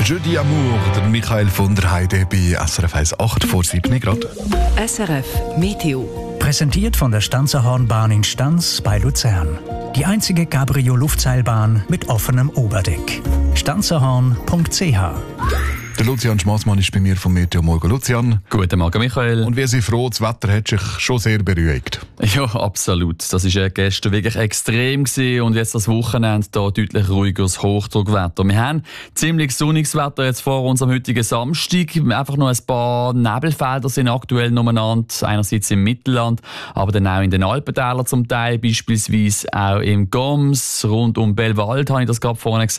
Jeudi Amour, der Michael von der Heide bei SRF 1, 8 vor 7 Grad. SRF Meteo. Präsentiert von der Stanzerhornbahn in Stanz bei Luzern. Die einzige Cabrio-Luftseilbahn mit offenem Oberdeck. stanzerhorn.ch. Der Lucian Schmassmann ist bei mir vom Meteo Morgen. Lucian. Guten Morgen, Michael. Und wir sind froh, das Wetter hat sich schon sehr beruhigt. Ja, absolut. Das war gestern wirklich extrem gewesen und jetzt das Wochenende da deutlich ruhigeres Hochdruckwetter. Wir haben ziemlich sonniges Wetter jetzt vor uns am heutigen Samstag. Einfach noch ein paar Nebelfelder sind aktuell umeinander. Einerseits im Mittelland, aber dann auch in den Alpentälern zum Teil, beispielsweise auch im Goms, rund um Belwald habe ich das gerade vorhin gesehen.